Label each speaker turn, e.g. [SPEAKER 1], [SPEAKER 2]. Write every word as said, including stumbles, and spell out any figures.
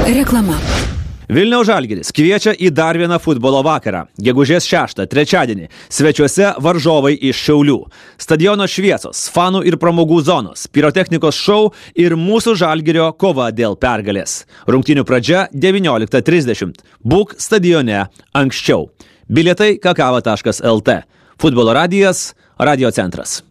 [SPEAKER 1] Reklama.
[SPEAKER 2] Vilniaus Žalgiris kviečia į dar vieną futbolo vakarą. Gegužės šeštą, trečiadienį, svečiuose varžovai iš Šiaulių. Stadiono šviesos, fanų ir pramogų zonos, pirotechnikos šou ir mūsų Žalgirio kova dėl pergalės. Rungtynių pradžia devynioliktą trisdešimt. Būk stadione anksčiau. Bilietai kakava taškas el tė. Futbolo radijas, Radio centras.